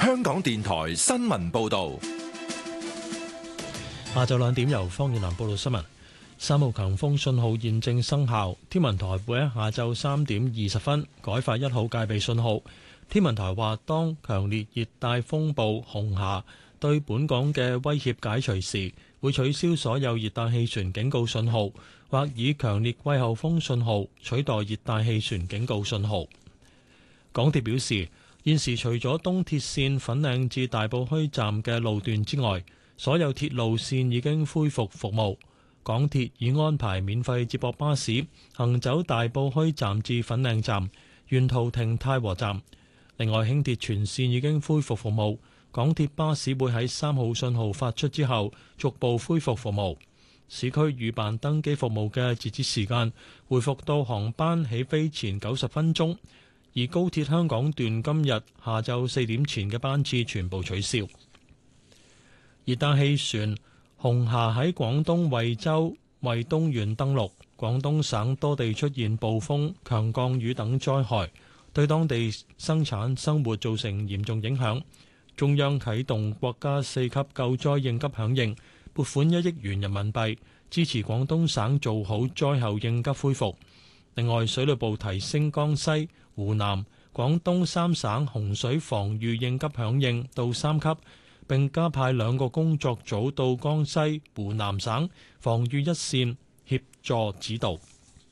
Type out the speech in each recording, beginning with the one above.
香港電台新聞報道。 下晝2點由方遠南報道新聞。3號強風信號現正生效，天文台會喺下晝3點20分改發1號戒備信號。天文台話，當強烈熱帶風暴紅霞對本港嘅威脅解除時，會取消所有熱帶氣旋警告信號，或以強烈季候風信號取代熱帶氣旋警告信號。港鐵表示，現時除咗東鐵線粉嶺至大埔墟站嘅路段之外，所有鐵路線已經恢復服務。港鐵已安排免費接駁巴士行走大埔墟站至粉嶺站，沿途停太和站。另外，輕鐵全線已經恢復服務，港鐵巴士會喺3號信號發出之後逐步恢復服務。市區預辦登機服務嘅截止時間回復到航班起飛前90分鐘，而高鐵香港段今日下晝4點前嘅班次全部取消。熱帶氣旋紅霞喺廣東惠州惠東縣登陸，廣東省多地出現暴風、強降雨等災害，對當地生產生活造成嚴重影響。中央啟動國家4級救災應急響應，撥款1億元人民幣，支持廣東省做好災後應急恢復。另外，水利部提升江西、湖南、廣東3省洪水防禦應急響應到3級。並加派2個工作組到江西、湖南省防禦一線協助指導。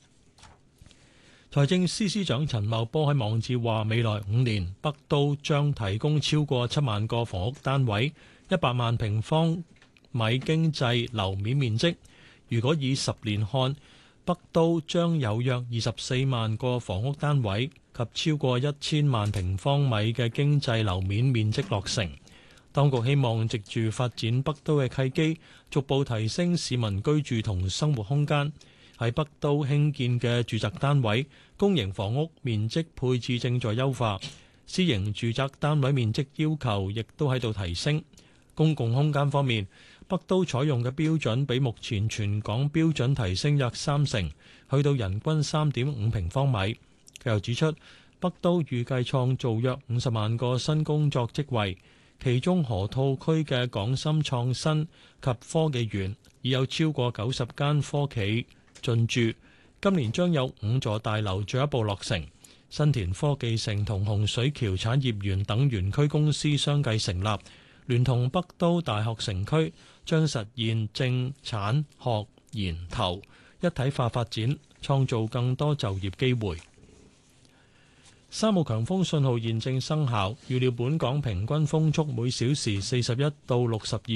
財政司司長陳茂波喺網誌話，未來5年北都將提供超過7萬個房屋單位，100萬平方米經濟樓面面積。如果以10年看，北都將有約24萬個房屋單位及超過1000萬平方米嘅經濟樓面面積落成。當局希望藉住發展北都嘅契機，逐步提升市民居住同生活空間。喺北都興建嘅住宅單位、公營房屋面積配置正在優化，私營住宅單位面積要求亦都喺度提升。公共空間方面，北都採用嘅標準比目前全港標準提升約30%，去到人均3.5平方米。佢又指出，北都預計創造約50萬個新工作職位。其中河套區嘅港深創新及科技園已有超過90間科企進駐，今年將有5座大樓進一步落成。新田科技城同洪水橋產業園等園區公司相繼成立，聯同北都大學城區，將實現政產學研投一體化發展，創造更多就業機會。3號強風信號現正生效，預料本港平均風速每小時41到62